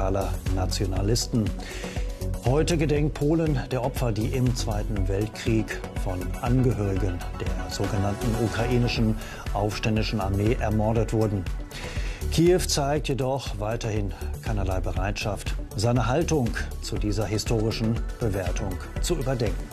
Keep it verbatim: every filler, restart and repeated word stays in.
radikaler Nationalisten. Heute gedenkt Polen der Opfer, die im Zweiten Weltkrieg von Angehörigen der sogenannten ukrainischen aufständischen Armee ermordet wurden. Kiew zeigt jedoch weiterhin keinerlei Bereitschaft, seine Haltung zu dieser historischen Bewertung zu überdenken.